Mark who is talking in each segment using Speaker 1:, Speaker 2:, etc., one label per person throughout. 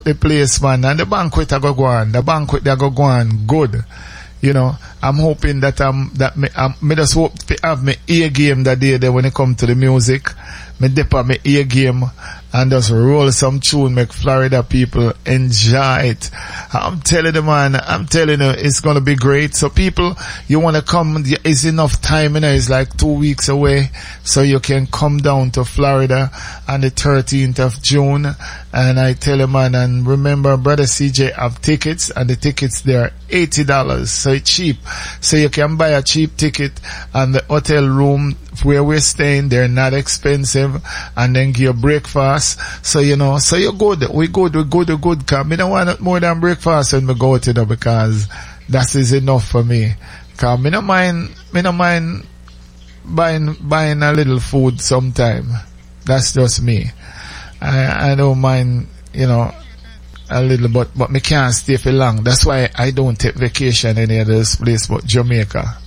Speaker 1: the place, man, and the banquet I go on. The banquet they go on good. You know, I'm hoping that me just hope to have my ear game that day there when it come to the music. Me dip on my ear game and just roll some tune, make Florida people enjoy it. I'm telling you, man, it's gonna be great. So people, you wanna come, it's enough time, you know, it's like 2 weeks away, so you can come down to Florida on the 13th of June. And I tell you, man, and remember, Brother CJ have tickets, and the tickets there are $80, so it's cheap. So you can buy a cheap ticket, and the hotel room where we're staying, they're not expensive, and then give breakfast. So, you know, so you're good. We good. Cause me don't want more than breakfast when we go out, you know, because that is enough for me. Cause me don't mind buying a little food sometime. That's just me. I don't mind, you know, a little, but me can't stay for long. That's why I don't take vacation any other place but Jamaica.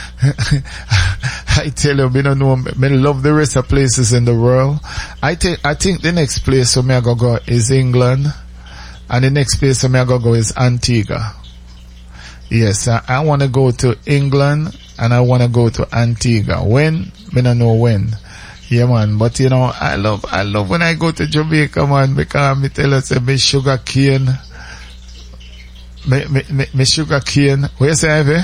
Speaker 1: I tell you, me don't know, me love the rest of places in the world. I think the next place where me I go is England, and the next place where me I go is Antigua. Yes, I want to go to England, and I want to go to Antigua. When? Me don't know when. Yeah, man, but you know, I love when I go to Jamaica, man, because me tell us me sugar cane. Me sugar cane. Where you say, Ivy?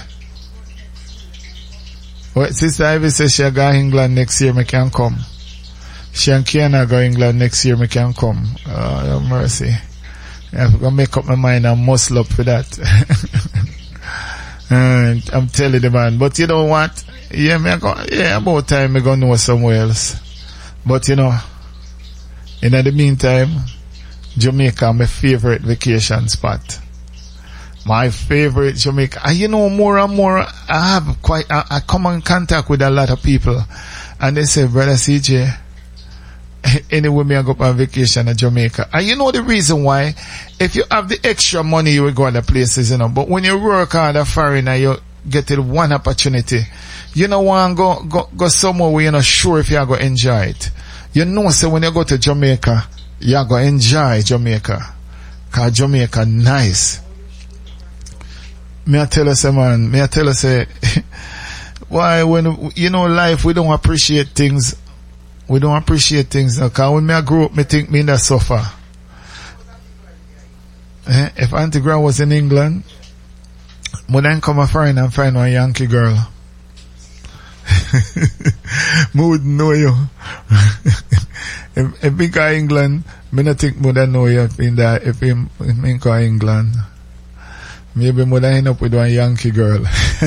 Speaker 1: Well, Sister Ivy says she go England next year, me can come. She and Kiana go England next year, me can come. Oh, mercy. I'm gonna make up my mind and muscle up for that. And I'm telling the man, but you know what? Yeah, about time me go know somewhere else. But you know, in the meantime, Jamaica my favorite vacation spot. My favorite Jamaica. And you know, more and more, I come in contact with a lot of people, and they say, Brother CJ, anyway me I go on vacation in Jamaica. And you know the reason why? If you have the extra money, you will go other places, you know. But when you work hard at foreign and you get one opportunity, you know, want go somewhere where you're not sure if you're going to enjoy it. You know, so when you go to Jamaica, you're going to enjoy Jamaica. Cause Jamaica nice. May I tell us, man, why when, you know, life, we don't appreciate things. We don't appreciate things now. Cause when I grew up, me think me that suffer. If Auntie Gra was in England, when I come a foreign and find one Yankee girl, me would know you. if we go England, me not think more than know you if in go England. Maybe more than end up with one Yankee girl.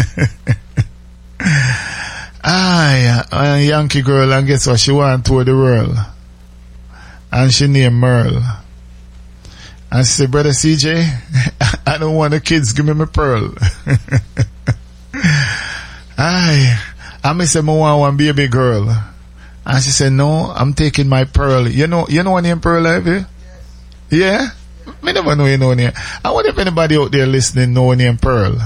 Speaker 1: A Yankee girl, and guess what? She want to tour the world. And she named Merle. And she said, Brother CJ, I don't want the kids, give me my pearl. I me say, I want one baby girl. And she said, no, I'm taking my pearl. You know her name Pearl, have you? Yeah? Me never know you know her name. I wonder if anybody out there listening know her name Pearl.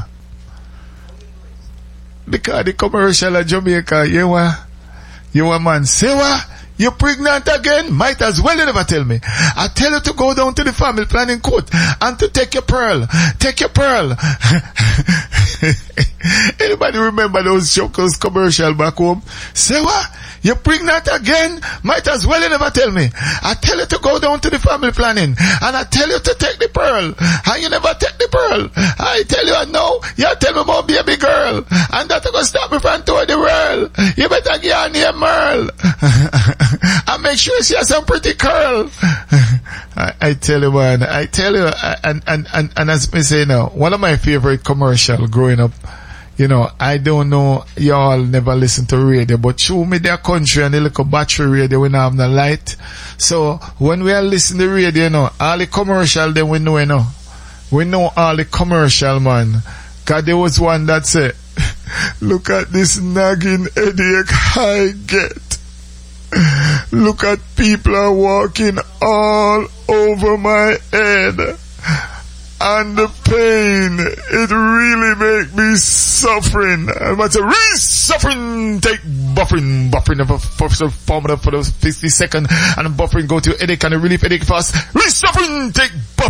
Speaker 1: Because the commercial at Jamaica, you want man, say what? You pregnant again? Might as well you never tell me. I tell you to go down to the family planning court and to take your pearl. Take your pearl. Anybody remember those jokers commercial back home? Say what? You pregnant again? Might as well you never tell me. I tell you to go down to the family planning and I tell you to take the pearl. And you never take the pearl. I tell you no. You tell me about baby girl. And that's going to stop me from touring the world. You better give her name Merle. And make sure she has some pretty curl. I tell you, man. I tell you, and as me say now, one of my favorite commercial growing up, you know, I don't know, y'all never listen to radio, but through me their country and the little battery radio, we don't have no light. So, when we are listening to radio, you know, all the commercial, then we know, you know. We know all the commercial, man. Cause there was one that said, look at this nagging headache I get. Look at people are walking all over my head. And the pain, it really make me suffering. I'm about to suffering, take buffering for those 50 seconds, and buffering go to headache and relief headache fast. Suffering, take buffering.